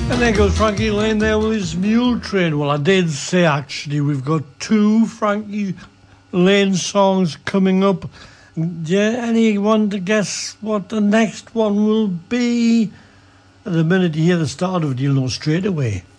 And there goes Frankie Lane there with his Mule Train. Well, I did say, actually, we've got 2 Frankie Lane songs coming up. Yeah, anyone to guess what the next one will be? At the minute you hear the start of it, you'll know straight away.